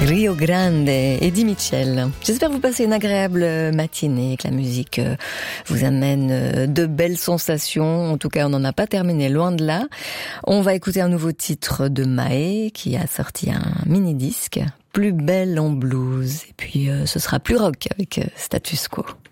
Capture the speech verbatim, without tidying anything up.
Rio Grande, Eddie Mitchell. J'espère que vous passez une agréable matinée, que la musique vous amène de belles sensations. En tout cas, on n'en a pas terminé, loin de là. On va écouter un nouveau titre de Mahé, qui a sorti un mini-disque, Plus belle en blues. Et puis, ce sera plus rock avec Status Quo.